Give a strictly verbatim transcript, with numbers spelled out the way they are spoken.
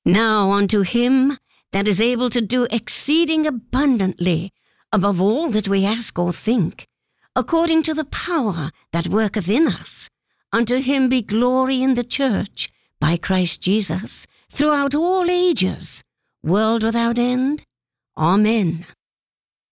Now unto him that is able to do exceeding abundantly above all that we ask or think, according to the power that worketh in us, unto him be glory in the church by Christ Jesus throughout all ages, world without end. Amen.